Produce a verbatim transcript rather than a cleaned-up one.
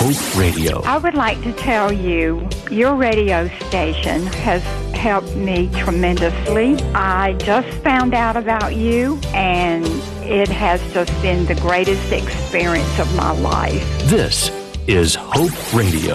Hope Radio. I would like to tell you, your radio station has helped me tremendously. I just found out about you, and it has just been the greatest experience of my life. This is Hope Radio.